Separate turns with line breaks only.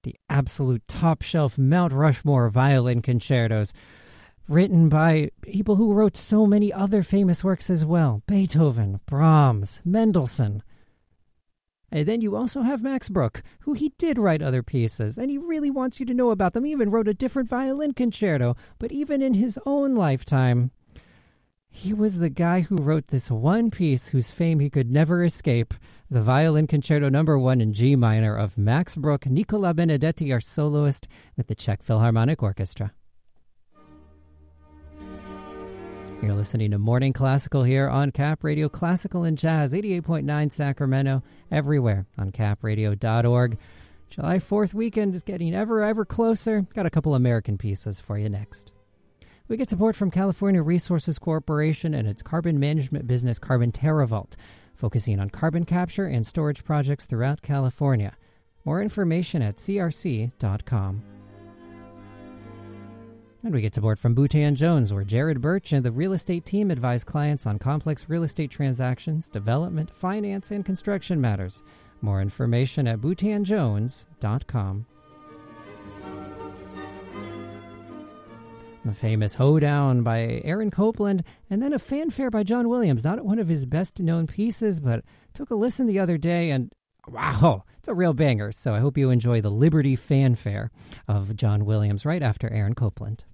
the absolute top shelf Mount Rushmore violin concertos, written by people who wrote so many other famous works as well. Beethoven, Brahms, Mendelssohn. And then you also have Max Bruch, who he did write other pieces, and he really wants you to know about them. He even wrote a different violin concerto, but even in his own lifetime, he was the guy who wrote this one piece whose fame he could never escape, the Violin Concerto No. 1 in G minor of Max Bruch. Nicola Benedetti, our soloist with the Czech Philharmonic Orchestra. You're listening to Morning Classical here on Cap Radio, Classical and Jazz, 88.9 Sacramento, everywhere on capradio.org. July 4th weekend is getting ever closer. Got a couple American pieces for you next. We get support from California Resources Corporation and its carbon management business, Carbon TerraVault, focusing on carbon capture and storage projects throughout California. More information at crc.com. And we get support from Boutin Jones, where Jared Birch and the real estate team advise clients on complex real estate transactions, development, finance, and construction matters. More information at boutinjones.com. The famous Hoedown by Aaron Copland, and then a fanfare by John Williams. Not one of his best-known pieces, but took a listen the other day, and wow, it's a real banger. So I hope you enjoy the Liberty fanfare of John Williams right after Aaron Copland.